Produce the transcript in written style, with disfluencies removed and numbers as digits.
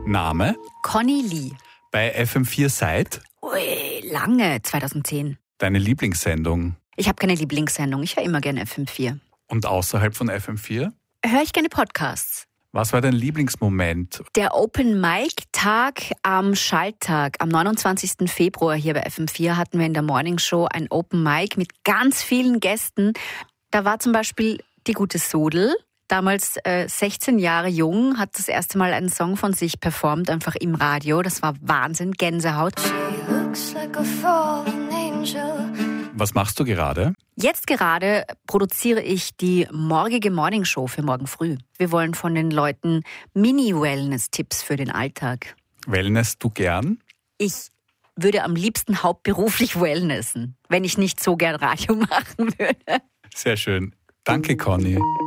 Name? Conny Lee. Bei FM4 seit? Ui, lange, 2010. Deine Lieblingssendung? Ich habe keine Lieblingssendung, ich höre immer gerne FM4. Und außerhalb von FM4? Höre ich gerne Podcasts. Was war dein Lieblingsmoment? Der Open-Mic-Tag am Schalttag. Am 29. Februar hier bei FM4 hatten wir in der Morning Show ein Open-Mic mit ganz vielen Gästen. Da war zum Beispiel die gute Sodel, damals 16 Jahre jung, hat das erste Mal einen Song von sich performt, einfach im Radio. Das war Wahnsinn, Gänsehaut. She looks like a fallen angel. Was machst du gerade? Jetzt gerade produziere ich die morgige Morning Show für morgen früh. Wir wollen von den Leuten Mini-Wellness-Tipps für den Alltag. Wellness du gern? Ich würde am liebsten hauptberuflich wellnessen, wenn ich nicht so gern Radio machen würde. Sehr schön. Danke, Conny.